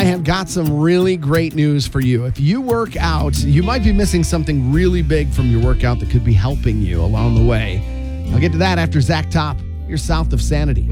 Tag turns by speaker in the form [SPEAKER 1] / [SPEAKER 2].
[SPEAKER 1] I have got some really great news for you. If you work out, you might be missing something really big from your workout that could be helping you along the way. I'll get to that after Zach Top. You're south of Sanity.